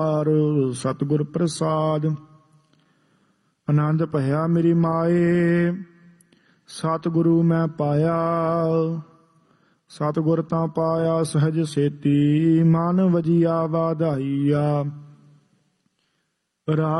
ਸਤਿਗੁਰ ਪ੍ਰਸਾਦ। ਆਨੰਦ ਭਇਆ ਮੇਰੀ ਮਾਏ, ਸਤਿਗੁਰੂ ਮੈਂ ਪਾਇਆ। ਸਤਿਗੁਰ ਤਾਂ ਪਾਇਆ ਸਹਿਜ ਸੇਤੀ, ਮਨ ਵਜੀਆ ਵਾਧਾਈਆ।